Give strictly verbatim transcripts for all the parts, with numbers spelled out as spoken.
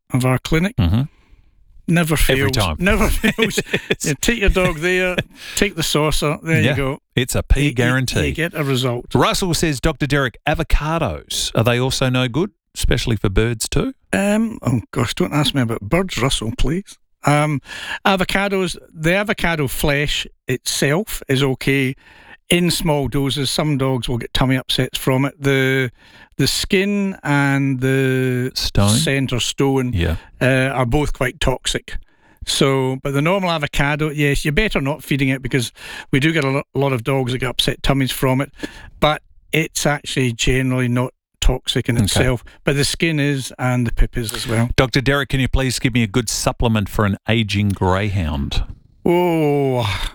of our clinic. Mm-hmm. Never fails. Every time. Never fails. You take your dog there, take the saucer, there Yeah, you go. It's a P You- guarantee. You, you get a result. Russell says, Doctor Derek, avocados, are they also no good, especially for birds too? Um, oh gosh, don't ask me about birds, Russell, please. Um, avocados, the avocado flesh itself is okay in small doses. Some dogs will get tummy upsets from it. The the skin and the Stone? centre stone Yeah. uh, are both quite toxic. So, but the normal avocado, yes, you're better not feeding it because we do get a lo- lot of dogs that get upset tummies from it. But it's actually generally not toxic in Okay. itself. But the skin is, and the pip is as well. Doctor Derek, can you please give me a good supplement for an aging greyhound? Oh,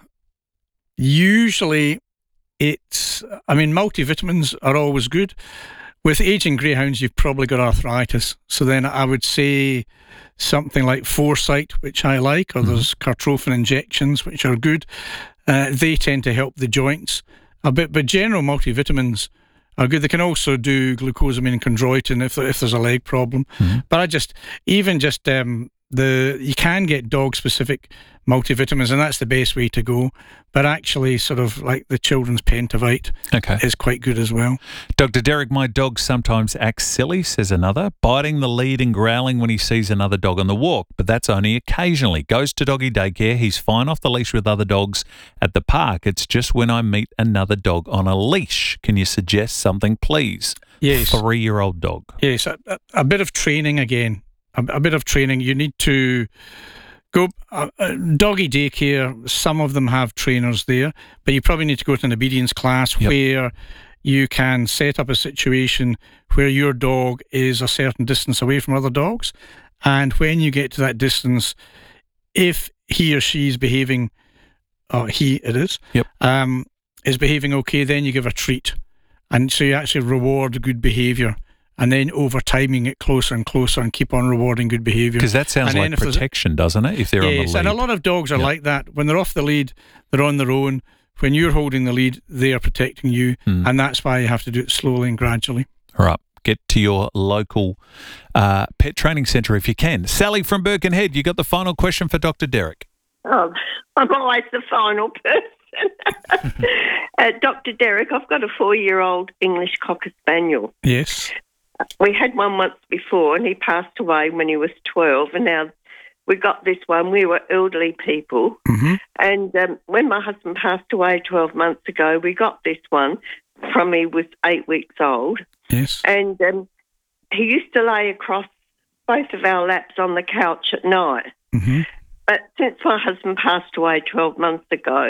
usually it's, I mean, multivitamins are always good. With aging greyhounds, you've probably got arthritis. So then I would say something like Foresight, which I like, or Mm-hmm. there's Cartrophin injections, which are good. Uh, they tend to help the joints a bit, but general multivitamins are good. They can also do glucosamine and chondroitin if if there's a leg problem. Mm-hmm. But I just, even just um, the, you can get dog-specific multivitamins, and that's the best way to go. But actually, sort of like the children's Pentavite Okay. is quite good as well. Doctor Derek, my dog sometimes acts silly, says another, biting the lead and growling when he sees another dog on the walk, but that's only occasionally. Goes to doggy daycare. He's fine off the leash with other dogs at the park. It's just when I meet another dog on a leash. Can you suggest something, please? Yes. Three-year-old dog. Yes, a, a, a bit of training again. A, a bit of training. You need to go. Uh, uh, doggy daycare, some of them have trainers there, but you probably need to go to an obedience class Yep. where you can set up a situation where your dog is a certain distance away from other dogs. And when you get to that distance, if he or she is behaving, or he it is, Yep. um, is behaving okay, then you give a treat. And so you actually reward good behaviour. And then over time, you get closer and closer and keep on rewarding good behaviour. Because that sounds And then like if there's a- protection, doesn't it? If they're on the Yes, lead. and a lot of dogs are Yep. like that. When they're off the lead, they're on their own. When you're holding the lead, they are protecting you. Mm. And that's why you have to do it slowly and gradually. All right. Get to your local uh, pet training centre if you can. Sally from Birkenhead, you got the final question for Doctor Derek. Oh, I'm always the final person. uh, Doctor Derek, I've got a four-year-old English Cocker Spaniel. Yes. We had one once before and he passed away when he was twelve, and now we got this one. We were elderly people. Mm-hmm. And um, when my husband passed away twelve months ago, we got this one from he was eight weeks old. Yes. And um, he used to lay across both of our laps on the couch at night. Mm-hmm. But since my husband passed away twelve months ago,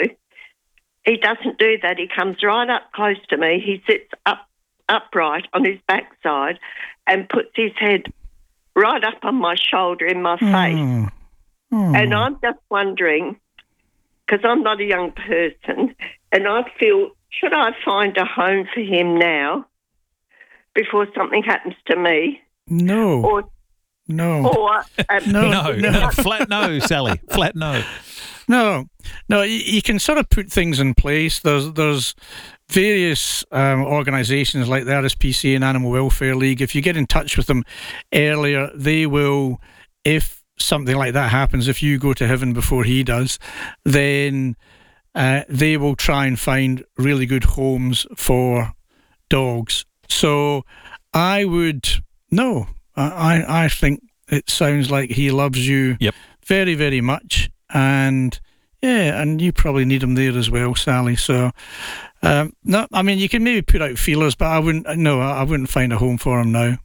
he doesn't do that. He comes right up close to me. He sits up upright on his backside and puts his head right up on my shoulder in my face. Oh. Oh. And I'm just wondering, because I'm not a young person, and I feel, should I find a home for him now before something happens to me? No. Or, No. or um, No. No, no. Flat no, Sally. Flat no. No, no. You, you can sort of put things in place. There's there's various um, organisations like the R S P C A and Animal Welfare League. If you get in touch with them earlier, they will. If something like that happens, if you go to heaven before he does, then uh, they will try and find really good homes for dogs. So I would no. I I think it sounds like he loves you. Yep. Very very much. And yeah, and you probably need him there as well, Sally. So, um, no, I mean, you can maybe put out feelers, but I wouldn't. No, I wouldn't find a home for him now.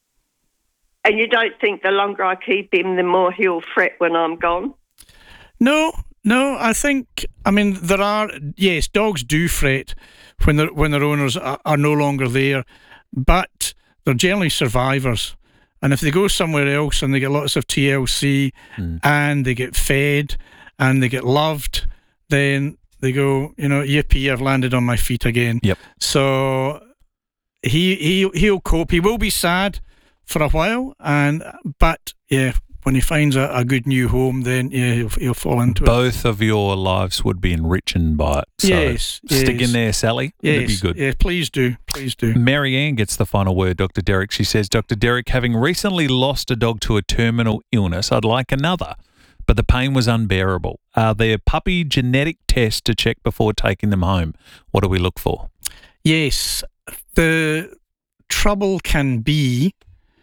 and you don't think the longer I keep him, the more he'll fret when I'm gone? No, no. I think. I mean, there are. Yes, dogs do fret when their when their owners are, are no longer there, but they're generally survivors. And if they go somewhere else and they get lots of T L C mm. and they get fed and they get loved, then they go, you know, yippee, I've landed on my feet again. Yep. So he he he'll cope. He will be sad for a while, and but yeah, When he finds a, a good new home, then yeah, he'll, he'll fall into it. Both of your lives would be enriching by it. So Yes, stick yes. in there, Sally. Yes, It'd be good. yeah, please do, please do. Mary Ann gets the final word, Doctor Derek. She says, Doctor Derek, having recently lost a dog to a terminal illness, I'd like another, but the pain was unbearable. Are there puppy genetic tests to check before taking them home? What do we look for? Yes, the trouble can be,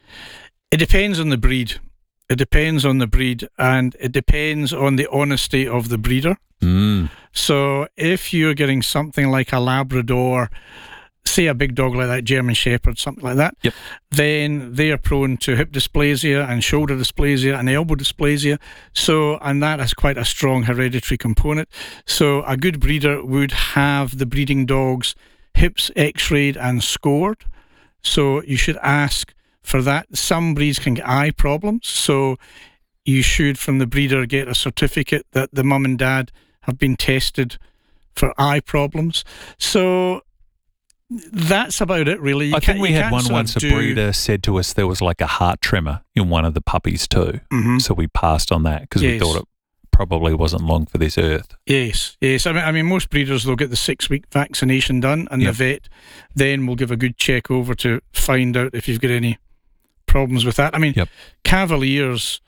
it depends on the breed. It depends on the breed, and it depends on the honesty of the breeder. Mm. So if you're getting something like a Labrador, say a big dog like that, German Shepherd, something like that, Yep. then they are prone to hip dysplasia and shoulder dysplasia and elbow dysplasia. So, and that has quite a strong hereditary component. So a good breeder would have the breeding dog's hips x-rayed and scored. So you should ask for that. Some breeds can get eye problems, so you should, from the breeder, get a certificate that the mum and dad have been tested for eye problems. So that's about it, really. You I think can't- we you had can't one sort of once. A do- breeder said to us there was like a heart tremor in one of the puppies too. Mhm. So we passed on that because we Yes. thought it probably wasn't long for this earth. Yes, yes. I mean, I mean, most breeders, they'll get the six-week vaccination done, and Yep. the vet then will give a good check over to find out if you've got any problems with that. I mean, Yep. Cavaliers,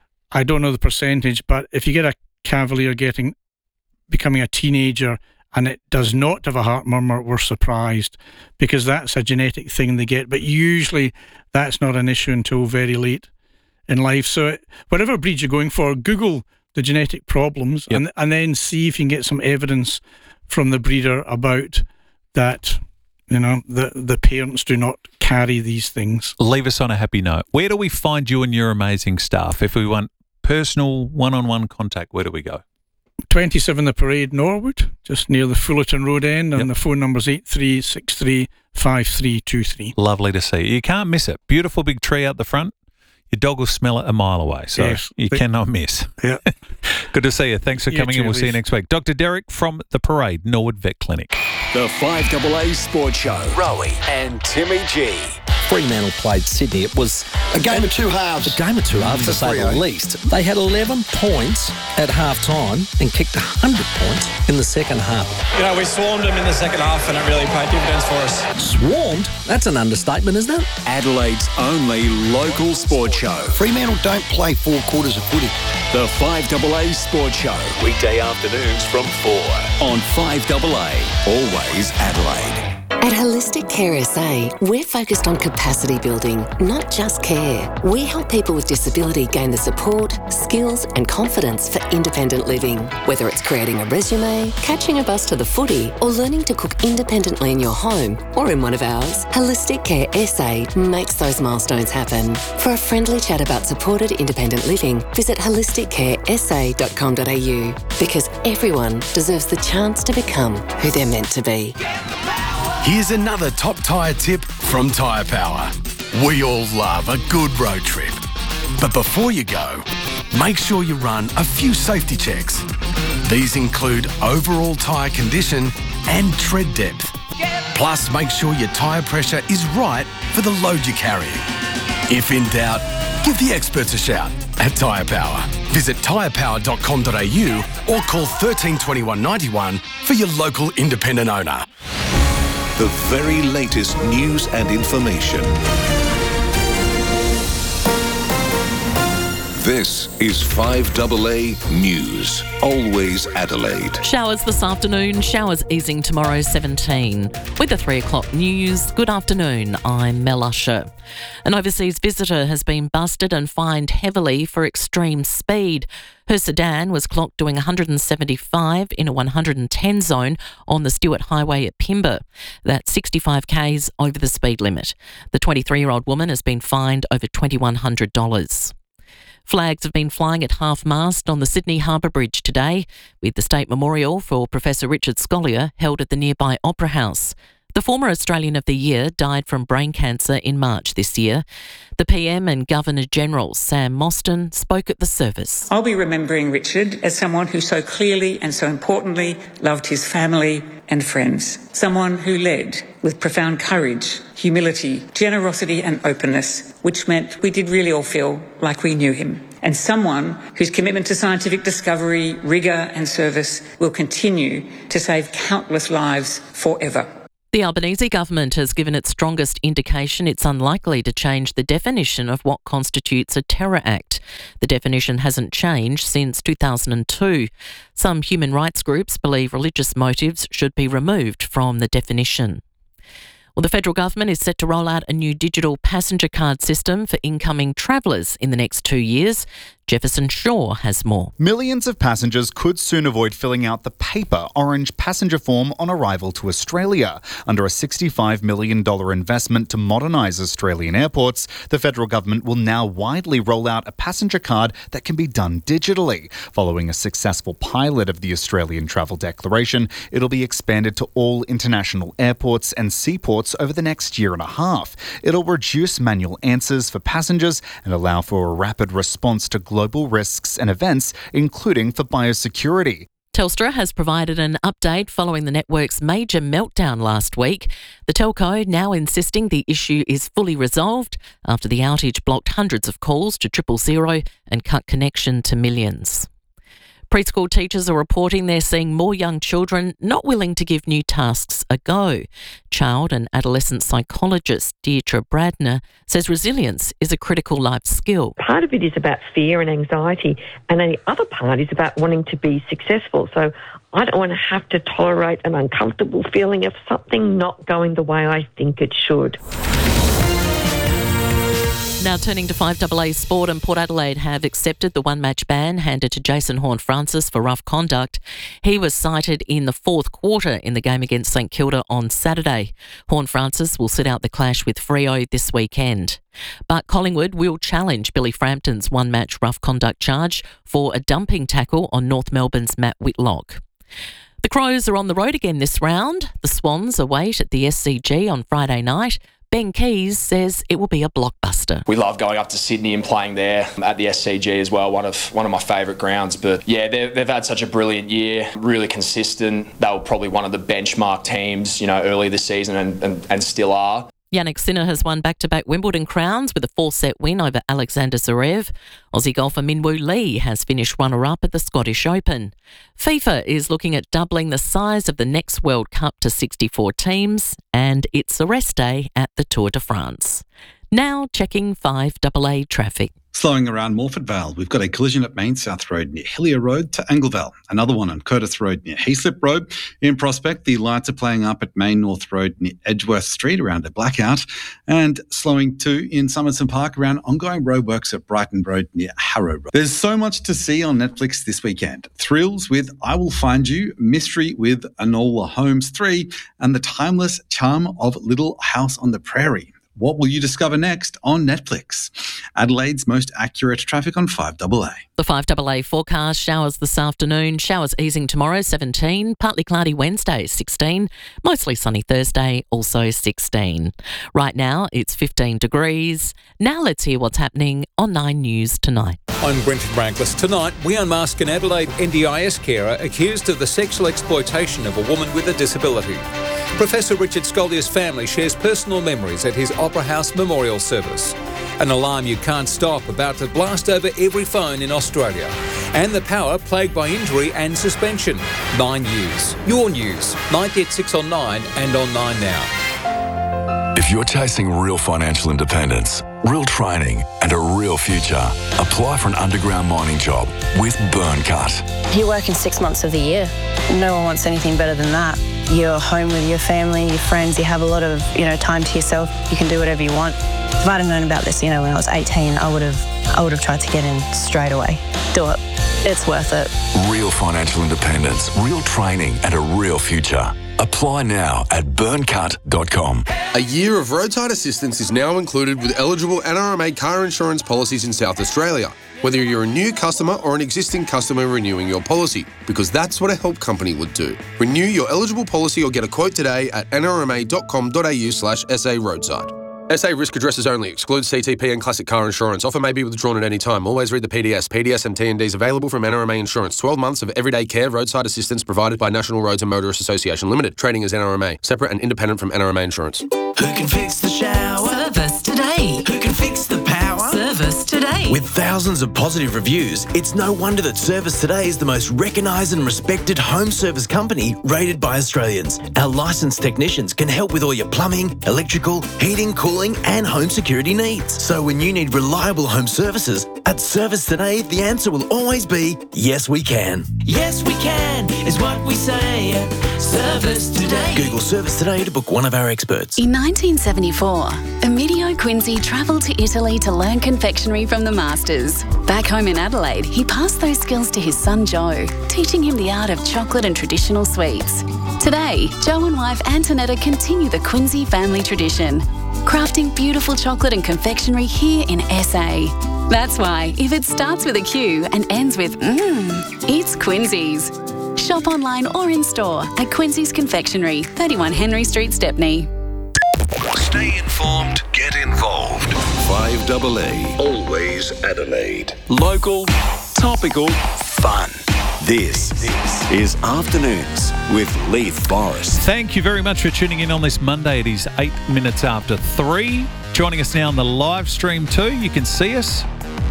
I don't know the percentage, but if you get a Cavalier getting becoming a teenager and it does not have a heart murmur, we're surprised, because that's a genetic thing they get. But usually that's not an issue until very late in life. So it, whatever breed you're going for, Google the genetic problems, Yep. and and then see if you can get some evidence from the breeder about that, you know, the, the parents do not carry these things. Leave us on a happy note. Where do we find you and your amazing staff? If we want personal one-on-one contact, where do we go? twenty-seven The Parade, Norwood, just near the Fullerton Road end, and Yep. the phone number's eight three six three, five three two three. Lovely to see you. You can't miss it. Beautiful big tree out the front. Your dog will smell it a mile away, so Yes. you They- cannot miss. Yeah. Good to see you. Thanks for You coming in. too, We'll see you Leaf. next week. Doctor Derek from The Parade, Norwood Vet Clinic. The five A A Sports Show. Rowie and Timmy G. Fremantle played Sydney. It was A game of two halves. a game of two halves, to say the least. They had eleven points at half time and kicked one hundred points in the second half. You know, we swarmed them in the second half and it really paid dividends for us. Swarmed? That's an understatement, isn't it? Adelaide's only local sports show. Fremantle don't play four quarters of footy. The five A A Sports Show. Weekday afternoons from four on five A A. Always Adelaide. At Holistic Care S A, we're focused on capacity building, not just care. We help people with disability gain the support, skills and confidence for independent living. Whether it's creating a resume, catching a bus to the footy, or learning to cook independently in your home or in one of ours, Holistic Care S A makes those milestones happen. For a friendly chat about supported independent living, visit holistic care s a dot com dot a u, because everyone deserves the chance to become who they're meant to be. Here's another top tyre tip from Tyre Power. We all love a good road trip. But before you go, make sure you run a few safety checks. These include overall tyre condition and tread depth. Plus, make sure your tyre pressure is right for the load you're carrying. If in doubt, give the experts a shout at Tyre Power. Visit tyre power dot com dot a u or call thirteen twenty-one ninety-one for your local independent owner. The very latest news and information. This is five A A News. Always Adelaide. Showers this afternoon, showers easing tomorrow seventeen. With the three o'clock news, good afternoon, I'm Mel Usher. An overseas visitor has been busted and fined heavily for extreme speed. Her sedan was clocked doing one hundred seventy-five in a one hundred ten zone on the Stewart Highway at Pimba. That's sixty-five kays over the speed limit. The twenty-three-year-old woman has been fined over two thousand one hundred dollars. Flags have been flying at half-mast on the Sydney Harbour Bridge today, with the State Memorial for Professor Richard Scolyer held at the nearby Opera House. The former Australian of the Year died from brain cancer in March this year. The P M and Governor-General, Sam Mostyn, spoke at the service. I'll be remembering Richard as someone who so clearly and so importantly loved his family and friends. Someone who led with profound courage, humility, generosity and openness, which meant we did really all feel like we knew him. And someone whose commitment to scientific discovery, rigour and service will continue to save countless lives forever. The Albanese government has given its strongest indication it's unlikely to change the definition of what constitutes a terror act. The definition hasn't changed since two thousand two. Some human rights groups believe religious motives should be removed from the definition. Well, the federal government is set to roll out a new digital passenger card system for incoming travellers in the next two years. Jefferson Shaw has more. Millions of passengers could soon avoid filling out the paper orange passenger form on arrival to Australia. Under a sixty-five million dollars investment to modernise Australian airports, the federal government will now widely roll out a passenger card that can be done digitally. Following a successful pilot of the Australian Travel Declaration, it'll be expanded to all international airports and seaports over the next year and a half. It'll reduce manual answers for passengers and allow for a rapid response to global global risks and events, including for biosecurity. Telstra has provided an update following the network's major meltdown last week. The telco now insisting the issue is fully resolved after the outage blocked hundreds of calls to triple zero and cut connection to millions. Preschool teachers are reporting they're seeing more young children not willing to give new tasks a go. Child and adolescent psychologist Deirdre Bradner says resilience is a critical life skill. Part of it is about fear and anxiety, and the other part is about wanting to be successful. So I don't want to have to tolerate an uncomfortable feeling of something not going the way I think it should. Now turning to five A A Sport, and Port Adelaide have accepted the one-match ban handed to Jason Horne-Francis for rough conduct. He was cited in the fourth quarter in the game against St Kilda on Saturday. Horne-Francis will sit out the clash with Freo this weekend. But Collingwood will challenge Billy Frampton's one-match rough conduct charge for a dumping tackle on North Melbourne's Matt Whitlock. The Crows are on the road again this round. The Swans await at the S C G on Friday night. Ben Keys says it will be a blockbuster. We love going up to Sydney and playing there at the S C G as well, one of one of my favourite grounds. But yeah, they've, they've had such a brilliant year, really consistent. They were probably one of the benchmark teams, you know, early this season and, and, and still are. Jannik Sinner has won back-to-back Wimbledon crowns with a four-set win over Alexander Zverev. Aussie golfer Minwoo Lee has finished runner-up at the Scottish Open. FIFA is looking at doubling the size of the next World Cup to sixty-four teams, and it's a rest day at the Tour de France. Now checking five A A traffic. Slowing around Morford Vale, we've got a collision at Main South Road near Hillier Road to Anglevale. Another one on Curtis Road near Heaslip Road. In Prospect, the lights are playing up at Main North Road near Edgeworth Street around a blackout. And slowing too in Somerson Park around ongoing roadworks at Brighton Road near Harrow Road. There's so much to see on Netflix this weekend. Thrills with I Will Find You, Mystery with Enola Holmes three, and the timeless charm of Little House on the Prairie. What will you discover next on Netflix? Adelaide's most accurate traffic on five A A. The five A A forecast: showers this afternoon, showers easing tomorrow, seventeen, partly cloudy Wednesday, sixteen, mostly sunny Thursday, also sixteen. Right now, it's fifteen degrees. Now let's hear what's happening on Nine News tonight. I'm Brenton Brankless. Tonight, we unmask an Adelaide N D I S carer accused of the sexual exploitation of a woman with a disability. Professor Richard Scollier's family shares personal memories at his Opera House memorial service. An alarm you can't stop about to blast over every phone in Australia. And the power plagued by injury and suspension. Nine News. Your news. ninety at six on Nine and on Nine now. If you're chasing real financial independence, real training and a real future, apply for an underground mining job with Burncut. You're working six months of the year. No one wants anything better than that. You're home with your family, your friends, you have a lot of, you know, time to yourself. You can do whatever you want. If I'd have known about this, you know, when I was eighteen, I would have I would have tried to get in straight away. Do it. it's worth it. Real financial independence, real training and a real future. Apply now at burncut dot com. A year of roadside assistance is now included with eligible N R M A car insurance policies in South Australia, whether you're a new customer or an existing customer renewing your policy, because that's what a help company would do. Renew your eligible policy or get a quote today at n r m a dot com dot a u slash s a roadside. S A risk addresses only. Excludes C T P and classic car insurance. Offer may be withdrawn at any time. Always read the P D S. P D S and T N Ds available from N R M A Insurance. twelve months of everyday care roadside assistance provided by National Roads and Motorists Association Limited. Trading as N R M A. Separate and independent from N R M A Insurance. Who can fix the shower? Service Today. Who can fix the power? Service Today. With thousands of positive reviews, it's no wonder that Service Today is the most recognised and respected home service company rated by Australians. Our licensed technicians can help with all your plumbing, electrical, heating, cooling and home security needs. So when you need reliable home services, at Service Today, the answer will always be, yes, we can. Yes, we can, is what we say at Service Today. Google Service Today to book one of our experts. In nineteen seventy-four, Emilio Quincy travelled to Italy to learn confectionery from the masters. Back home in Adelaide, he passed those skills to his son Joe, teaching him the art of chocolate and traditional sweets. Today, Joe and wife Antonetta continue the Quincy family tradition, crafting beautiful chocolate and confectionery here in S A. That's why, if it starts with a Q and ends with mmm, it's Quincy's. Shop online or in store at Quincy's Confectionery, thirty-one Henry Street, Stepney. Stay informed, get involved. five double A, always Adelaide. Local, topical, fun. This is Afternoons with Leith Forrest. Thank you very much for tuning in on this Monday. It is eight minutes after three. Joining us now on the live stream too. You can see us.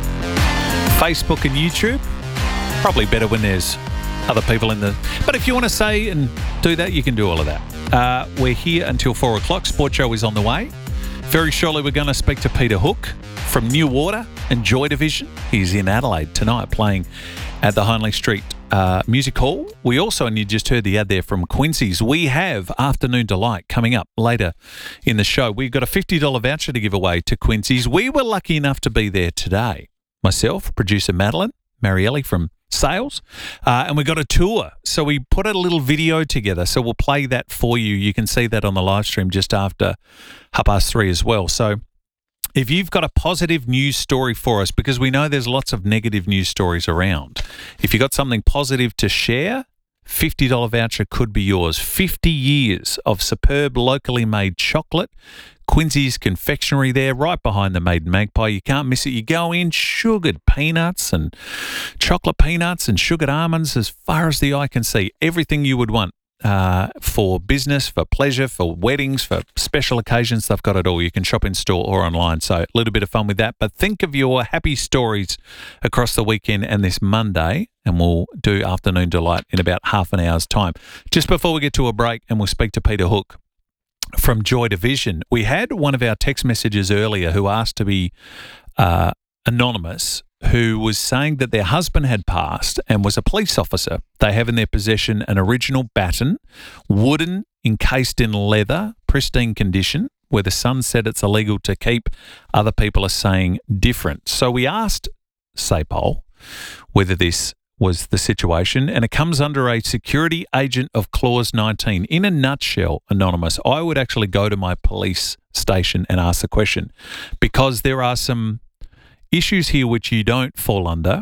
Facebook and YouTube. Probably better when there's other people in the... But if you want to say and do that, you can do all of that. Uh, we're here until four o'clock. Sport Show is on the way. Very shortly, we're going to speak to Peter Hook from New Water and Joy Division. He's in Adelaide tonight playing at the Hindley Street uh, Music Hall. We also, and you just heard the ad there from Quincy's, we have Afternoon Delight coming up later in the show. We've got a fifty dollars voucher to give away to Quincy's. We were lucky enough to be there today. Myself, producer Madeline, Marielle from Sales, uh, and we got a tour. So we put a little video together. So we'll play that for you. You can see that on the live stream just after half past three as well. So if you've got a positive news story for us, because we know there's lots of negative news stories around, if you've got something positive to share, fifty dollars voucher could be yours. fifty years of superb locally made chocolate. Quincy's Confectionery there, right behind the Maiden Magpie. You can't miss it. You go in, sugared peanuts and chocolate peanuts and sugared almonds as far as the eye can see. Everything you would want uh, for business, for pleasure, for weddings, for special occasions. They've got it all. You can shop in store or online. So a little bit of fun with that. But think of your happy stories across the weekend and this Monday, and we'll do Afternoon Delight in about half an hour's time. Just before we get to a break, and we'll speak to Peter Hook from Joy Division. We had one of our text messages earlier who asked to be uh, anonymous, who was saying that their husband had passed and was a police officer. They have in their possession an original baton, wooden, encased in leather, pristine condition, where the son said it's illegal to keep. Other people are saying different. So we asked SAPOL whether this was the situation, and it comes under a security agent of Clause nineteen. In a nutshell, Anonymous, I would actually go to my police station and ask the question, because there are some issues here which you don't fall under.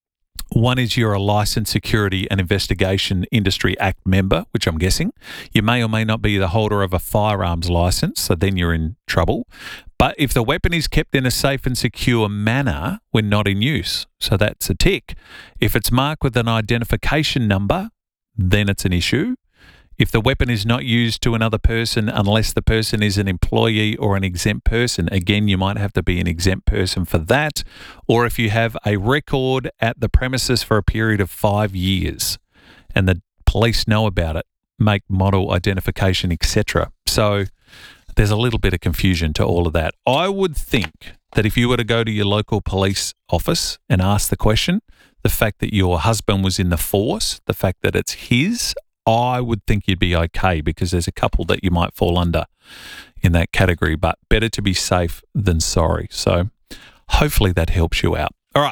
One is you're a licensed Security and Investigation Industry Act member, which I'm guessing. You may or may not be the holder of a firearms license, so then you're in trouble. But if the weapon is kept in a safe and secure manner when not in use, so that's a tick. If it's marked with an identification number, then it's an issue. If the weapon is not used to another person unless the person is an employee or an exempt person, again, you might have to be an exempt person for that. Or if you have a record at the premises for a period of five years and the police know about it, make, model, identification, et cetera. So there's a little bit of confusion to all of that. I would think that if you were to go to your local police office and ask the question, the fact that your husband was in the force, the fact that it's his, I would think you'd be okay, because there's a couple that you might fall under in that category, but better to be safe than sorry. So hopefully that helps you out. All right,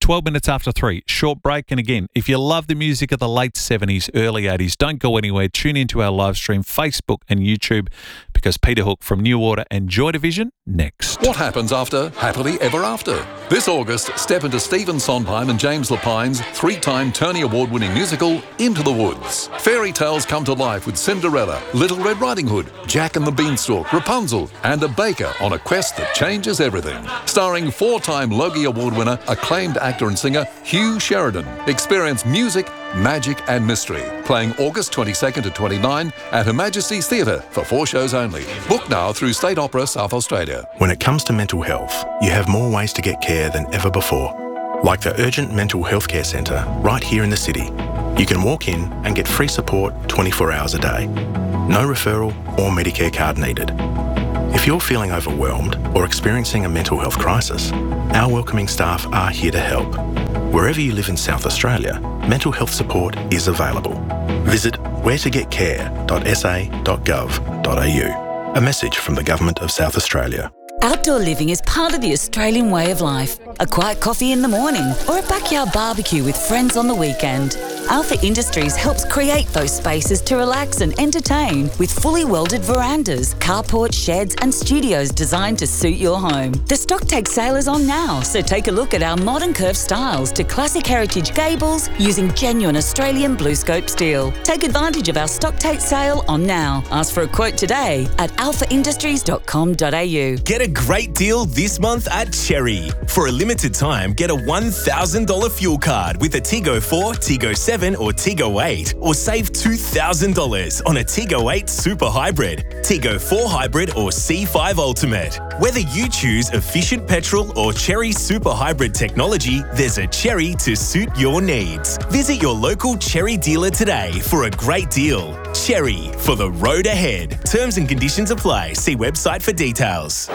twelve minutes after three. Short break. And again, if you love the music of the late seventies, early eighties, don't go anywhere. Tune into our live stream, Facebook and YouTube, because Peter Hook from New Order and Joy Division next. What happens after Happily Ever After? This August, step into Stephen Sondheim and James Lapine's three-time Tony Award-winning musical, Into the Woods. Fairy tales come to life with Cinderella, Little Red Riding Hood, Jack and the Beanstalk, Rapunzel, and a baker on a quest that changes everything. Starring four-time Logie Award winner, acclaimed actor and singer Hugh Sheridan. Experience music, magic and mystery. Playing August twenty-second to twenty-ninth at Her Majesty's Theatre for four shows only. Book now through State Opera South Australia. When it comes to mental health, you have more ways to get care than ever before. Like the Urgent Mental Health Care Centre right here in the city. You can walk in and get free support twenty-four hours a day. No referral or Medicare card needed. If you're feeling overwhelmed or experiencing a mental health crisis, our welcoming staff are here to help. Wherever you live in South Australia, mental health support is available. Visit where to get care dot s a dot gov dot a u. A message from the Government of South Australia. Outdoor living is part of the Australian way of life. A quiet coffee in the morning or a backyard barbecue with friends on the weekend. Alpha Industries helps create those spaces to relax and entertain with fully welded verandas, carports, sheds and studios designed to suit your home. The stock take sale is on now, so take a look at our modern curved styles to classic heritage gables using genuine Australian blue scope steel. Take advantage of our stock take sale on now. Ask for a quote today at alpha industries dot com dot a u. Get a great deal this month at Cherry. For a limited time, get a one thousand dollars fuel card with a Tiggo four, Tiggo seven or Tiggo eight, or save two thousand dollars on a Tiggo eight Super Hybrid, Tiggo four Hybrid or C five Ultimate. Whether you choose efficient petrol or Cherry Super Hybrid technology, there's a Cherry to suit your needs. Visit your local Cherry dealer today for a great deal. Cherry, for the road ahead. Terms and conditions apply. See website for details.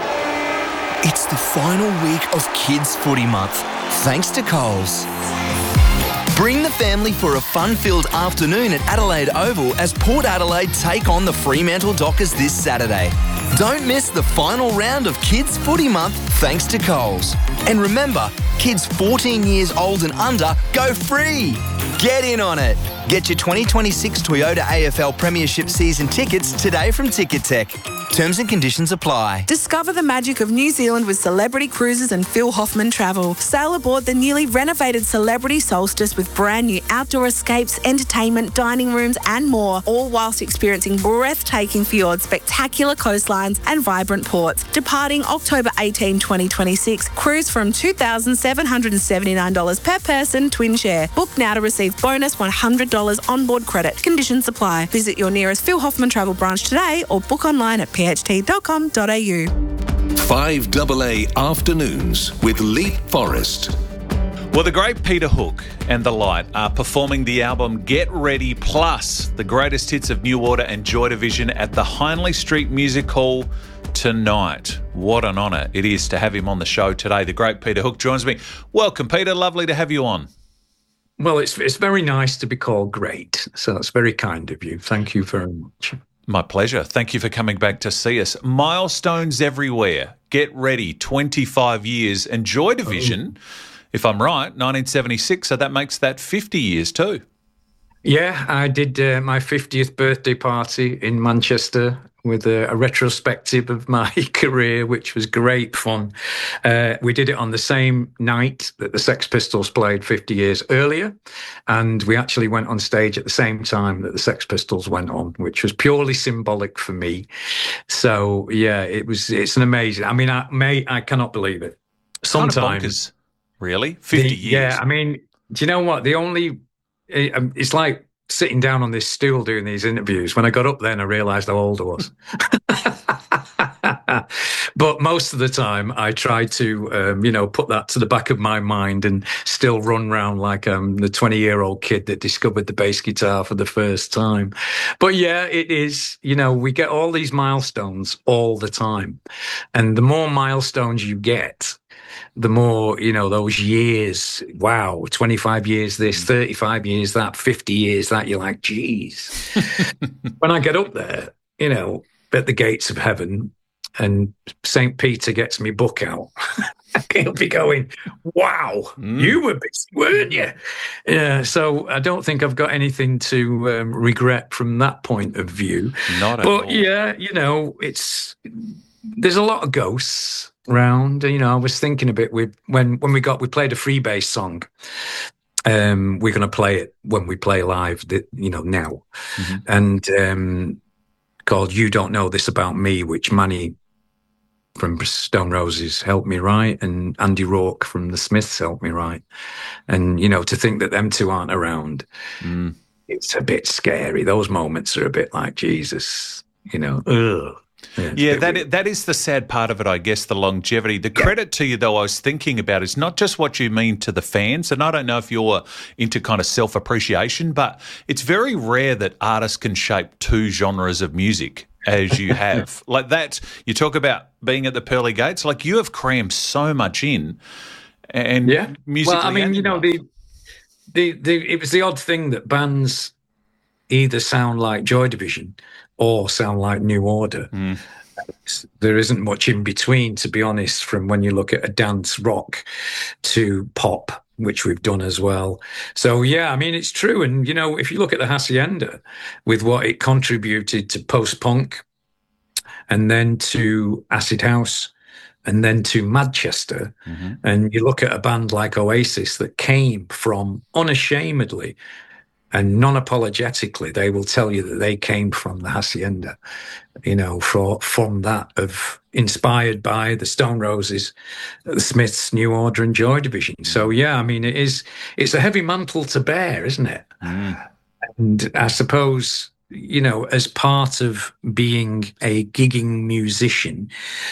It's the final week of Kids Footy Month, thanks to Coles. Bring the family for a fun-filled afternoon at Adelaide Oval as Port Adelaide take on the Fremantle Dockers this Saturday. Don't miss the final round of Kids Footy Month thanks to Coles. And remember, kids fourteen years old and under go free. Get in on it. Get your twenty twenty-six Toyota A F L Premiership season tickets today from Ticketek. Terms and conditions apply. Discover the magic of New Zealand with Celebrity Cruises and Phil Hoffman Travel. Sail aboard the newly renovated Celebrity Solstice with brand new outdoor escapes, entertainment, dining rooms and more, all whilst experiencing breathtaking fjords, spectacular coastlines and vibrant ports. Departing October eighteenth, twenty twenty-six. Cruise from two thousand seven hundred seventy-nine dollars per person, twin share. Book now to receive bonus one hundred dollars onboard credit. Conditions apply. Visit your nearest Phil Hoffman Travel branch today or book online at p h t dot com dot a u. five double A Afternoons with Leap Forest. Well, the great Peter Hook and The Light are performing the album Get Ready Plus, the greatest hits of New Order and Joy Division at the Hindley Street Music Hall tonight. What an honour it is to have him on the show today. The great Peter Hook joins me. Welcome, Peter. Lovely to have you on. Well, it's it's very nice to be called great, so that's very kind of you. Thank you very much. My pleasure. Thank you for coming back to see us. Milestones everywhere. Get ready. twenty-five years. And Joy Division, oh. if I'm right, nineteen seventy-six, so that makes that fifty years too. Yeah, I did uh, my fiftieth birthday party in Manchester with a, a retrospective of my career, which was great fun. Uh, we did it on the same night that the Sex Pistols played fifty years earlier, and we actually went on stage at the same time that the Sex Pistols went on, which was purely symbolic for me. So, yeah, it was. It's an amazing. I mean, I may I cannot believe it. Sometimes, kind of bonkers, really, fifty the, years. Yeah, I mean, do you know what? The only it, it's like sitting down on this stool doing these interviews. When I got up then, I realised how old I was. But most of the time, I try to, um, you know, put that to the back of my mind and still run around like I'm the twenty-year-old kid that discovered the bass guitar for the first time. But yeah, it is, you know, we get all these milestones all the time. And the more milestones you get, the more, you know, those years, wow, twenty-five years this, thirty-five years that, fifty years that, you're like, geez. When I get up there, you know, at the gates of heaven, and Saint Peter gets me book out, he'll be going, wow, mm. you were busy, weren't you? Yeah, so I don't think I've got anything to um, regret from that point of view. Not at but all. yeah, you know, it's there's a lot of ghosts around. You know, I was thinking a bit with when when we got we played a Freebase song. Um, we're going to play it when we play live, you know, now, mm-hmm. and um, called "You Don't Know This About Me," which Manny from Stone Roses helped me write, and Andy Rourke from the Smiths helped me write. And you know, to think that them two aren't around, mm. it's a bit scary. Those moments are a bit like Jesus, you know. Ugh. Yeah, yeah that is, that is the sad part of it, I guess, the longevity. The yeah. credit to you, though, I was thinking about is not just what you mean to the fans, and I don't know if you're into kind of self-appreciation, but it's very rare that artists can shape two genres of music as you have. Like that, you talk about being at the pearly gates, like you have crammed so much in, and yeah. musically. Well, I mean, you know, the, the, the, it was the odd thing that bands either sound like Joy Division or sound like New Order. Mm. There isn't much in between, to be honest, from when you look at a dance rock to pop, which we've done as well. So, yeah, I mean, it's true. And, you know, if you look at the Hacienda with what it contributed to post-punk and then to acid house and then to Manchester, mm-hmm. and you look at a band like Oasis that came from unashamedly and non-apologetically, they will tell you that they came from the Hacienda, you know, for, from that of inspired by the Stone Roses, the Smiths, New Order and Joy Division. So, yeah, I mean, it is, it's a heavy mantle to bear, isn't it? Mm. And I suppose, you know, as part of being a gigging musician,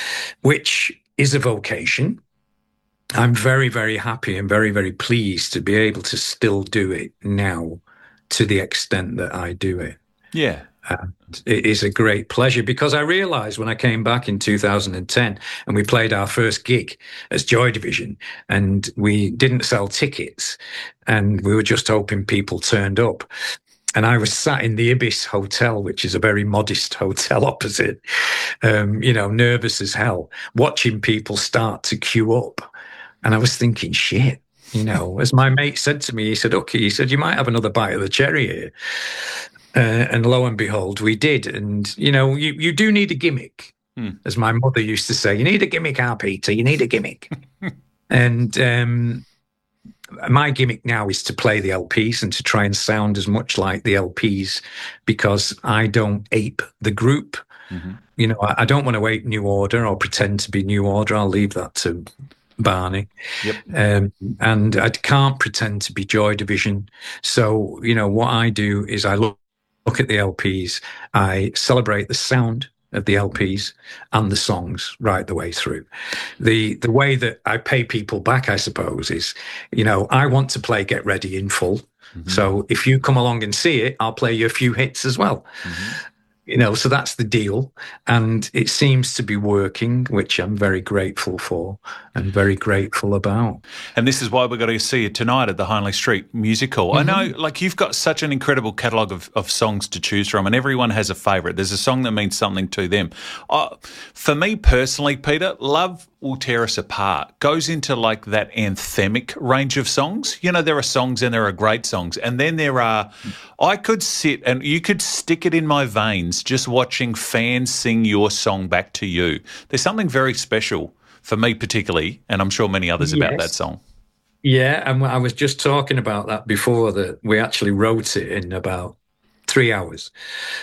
which is a vocation, I'm very, very happy and very, very pleased to be able to still do it now, to the extent that I do it. Yeah. And it is a great pleasure because I realised when I came back in two thousand ten and we played our first gig as Joy Division and we didn't sell tickets and we were just hoping people turned up. And I was sat in the Ibis Hotel, which is a very modest hotel opposite, um, you know, nervous as hell, watching people start to queue up. And I was thinking, shit. You know, as my mate said to me, he said, okay, he said, you might have another bite of the cherry here. Uh, and lo and behold, we did. And, you know, you, you do need a gimmick. Hmm. As my mother used to say, you need a gimmick, our Peter, you need a gimmick. And um, my gimmick now is to play the L Ps and to try and sound as much like the L Ps because I don't ape the group. Mm-hmm. You know, I, I don't want to ape New Order or pretend to be New Order. I'll leave that to Barney. Yep. Um, and I can't pretend to be Joy Division. So, you know, what I do is I look, look at the L Ps, I celebrate the sound of the L Ps and the songs right the way through. The the way that I pay people back, I suppose, is, you know, I want to play Get Ready in full. Mm-hmm. So if you come along and see it, I'll play you a few hits as well. Mm-hmm. You know, so that's the deal. And it seems to be working, which I'm very grateful for and very grateful about. And this is why we're going to see you tonight at the Hindley Street Music Hall. Mm-hmm. I know, like, you've got such an incredible catalogue of, of songs to choose from, and everyone has a favourite. There's a song that means something to them. Uh, for me personally, Peter, Love Will Tear Us Apart goes into, like, that anthemic range of songs. You know, there are songs and there are great songs. And then there are, I could sit and you could stick it in my veins just watching fans sing your song back to you. There's something very special for me particularly, and I'm sure many others, yes, about that song. Yeah, and I was just talking about that before, that we actually wrote it in about three hours.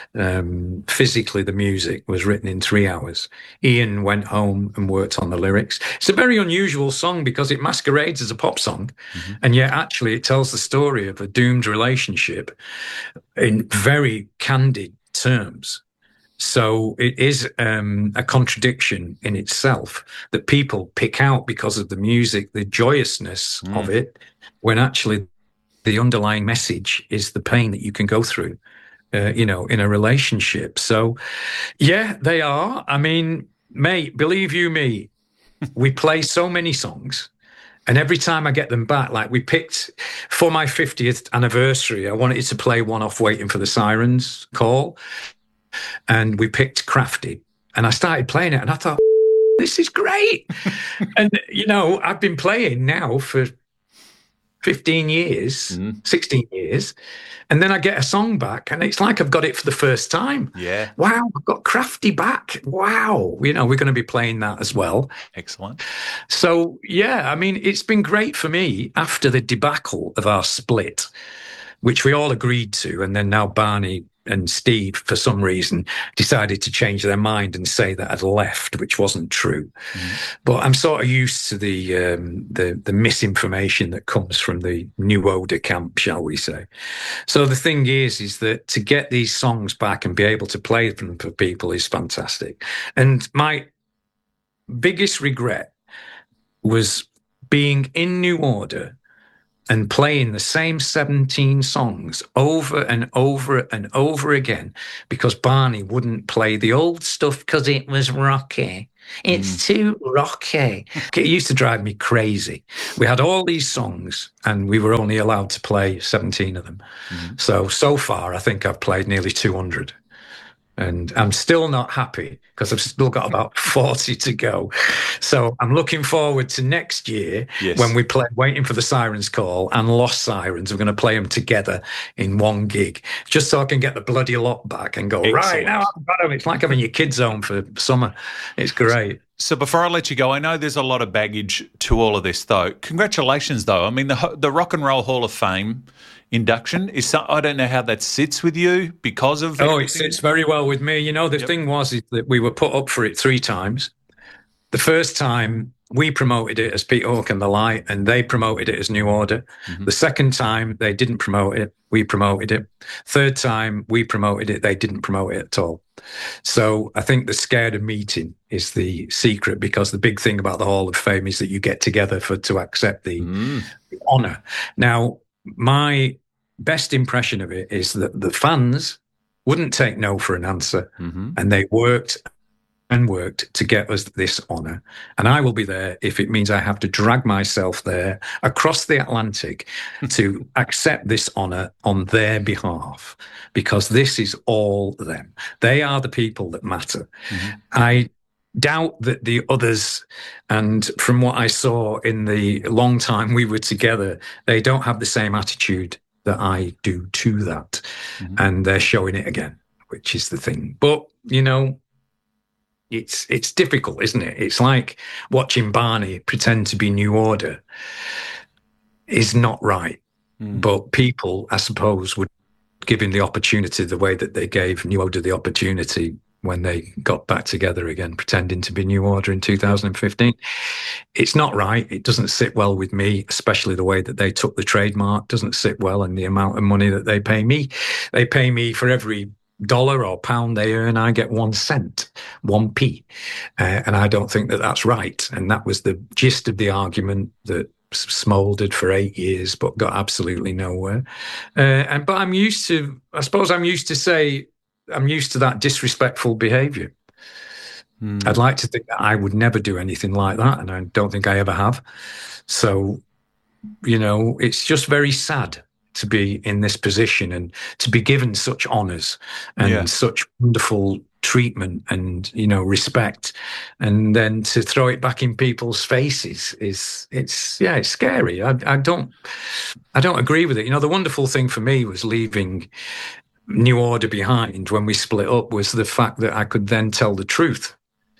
Um, physically, the music was written in three hours. Ian went home and worked on the lyrics. It's a very unusual song because it masquerades as a pop song, mm-hmm. and yet actually it tells the story of a doomed relationship in very candid terms. So it is um, a contradiction in itself that people pick out because of the music, the joyousness mm. of it, when actually the underlying message is the pain that you can go through, uh, you know, in a relationship. So, yeah, they are. I mean, mate, believe you me, we play so many songs. And every time I get them back, like we picked for my fiftieth anniversary, I wanted to play one off Waiting for the Sirens Call. And we picked Crafty and I started playing it, and I thought, this is great. And, you know, I've been playing now for fifteen years, mm. sixteen years, and then I get a song back, and it's like I've got it for the first time. Yeah. Wow, I've got Crafty back. Wow. You know, we're going to be playing that as well. Excellent. So, yeah, I mean, it's been great for me after the debacle of our split, which we all agreed to, and then now Barney and Steve, for some reason, decided to change their mind and say that I'd left, which wasn't true. Mm. But I'm sort of used to the, um, the the misinformation that comes from the New Order camp, shall we say. So the thing is, is that to get these songs back and be able to play them for people is fantastic. And my biggest regret was being in New Order and playing the same seventeen songs over and over and over again because Barney wouldn't play the old stuff because it was rocky. It's mm. too rocky. It used to drive me crazy. We had all these songs and we were only allowed to play seventeen of them. Mm. So, so far, I think I've played nearly two hundred. And I'm still not happy because I've still got about forty to go. So I'm looking forward to next year yes. when we play Waiting for the Sirens Call and Lost Sirens. We're going to play them together in one gig, just so I can get the bloody lot back and go, Excellent. right, now I've got them. It's like having your kids home for summer. It's great. So before I let you go, I know there's a lot of baggage to all of this, though. Congratulations, though. I mean, the the Rock and Roll Hall of Fame induction is some, I don't know how that sits with you because of oh everything. It sits very well with me. You know, the yep. thing was is that we were put up for it three times. The first time we promoted it as Pete Hawke and the Light, and they promoted it as New Order. Mm-hmm. The second time they didn't promote it, we promoted it. Third time we promoted it, they didn't promote it at all. So I think the scared of meeting is the secret, because the big thing about the Hall of Fame is that you get together for to accept the, mm. the honour. Now, my best impression of it is that the fans wouldn't take no for an answer, mm-hmm. and they worked and worked to get us this honour. And I will be there if it means I have to drag myself there across the Atlantic to accept this honour on their behalf, because this is all them. They are the people that matter. Mm-hmm. I doubt that the others, and from what I saw in the long time we were together, they don't have the same attitude that I do to that. Mm-hmm. And they're showing it again, which is the thing. But, you know, it's it's difficult, isn't it? It's like watching Barney pretend to be New Order is not right. Mm. But people, I suppose, would give him the opportunity the way that they gave New Order the opportunity when they got back together again, pretending to be New Order in two thousand fifteen. It's not right. It doesn't sit well with me, especially the way that they took the trademark. Doesn't sit well, and the amount of money that they pay me. They pay me for every dollar or pound they earn, I get one cent, one p. Uh, and I don't think that that's right. And that was the gist of the argument that smouldered for eight years, but got absolutely nowhere. Uh, and But I'm used to, I suppose I'm used to say, I'm used to that disrespectful behaviour. Mm. I'd like to think that I would never do anything like that, and I don't think I ever have. So, you know, it's just very sad to be in this position and to be given such honours and yeah. such wonderful treatment and, you know, respect, and then to throw it back in people's faces is, it's, yeah, it's scary. I, I don't, I don't agree with it. You know, the wonderful thing for me was leaving New Order behind when we split up was the fact that I could then tell the truth,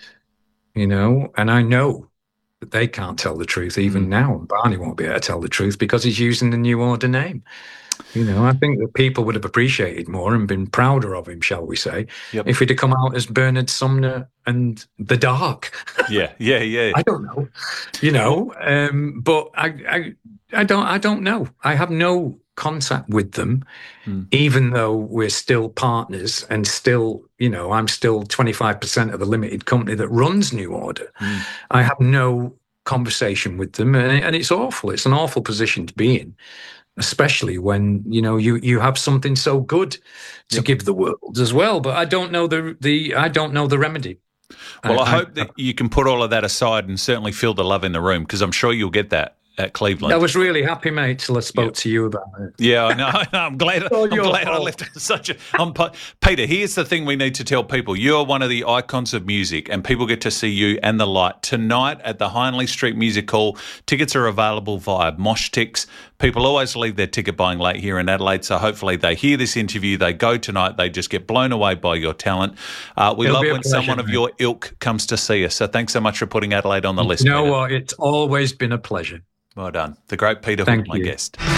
you know, and I know that they can't tell the truth even mm. now. Barney won't be able to tell the truth because he's using the New Order name. You know, I think that people would have appreciated more and been prouder of him, shall we say, yep. if he'd have come out as Bernard Sumner and The Dark. Yeah, yeah, yeah. I don't know, you know, um, but I, I, I don't, I don't know. I have no contact with them, mm. even though we're still partners and still, you know, I'm still twenty-five percent of the limited company that runs New Order. Mm. I have no conversation with them, and, and it's awful. It's an awful position to be in, especially when, you know, you, you have something so good to yep. give the world as well. But I don't know the, the I don't know the remedy. Well, I, I hope I, that you can put all of that aside and certainly feel the love in the room, because I'm sure you'll get that. at Cleveland. I was really happy, mate, till I spoke yeah. to you about it. Yeah, I know. I'm glad. I'm glad fault. I left it such a. I'm, Peter, here's the thing we need to tell people: you're one of the icons of music, and people get to see you and the light tonight at the Hindley Street Music Hall. Tickets are available via Moshtix. People always leave their ticket buying late here in Adelaide, so hopefully they hear this interview, they go tonight, they just get blown away by your talent. Uh, we It'll love when pleasure, someone mate. of your ilk comes to see us. So thanks so much for putting Adelaide on the list. You know Peter. what? It's always been a pleasure. Well done. The great Peter Thank Hook, my you. guest.